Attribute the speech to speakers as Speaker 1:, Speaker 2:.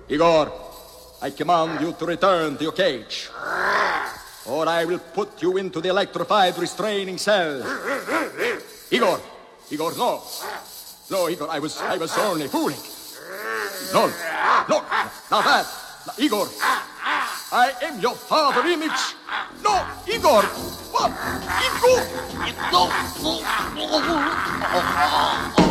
Speaker 1: Igor, I command you to return to your cage, or I will put you into the electrified restraining cell. Igor, no. No, Igor, I was only fooling. No, look, now that, Igor, I am your father image. No, Igor, what? Igor, no.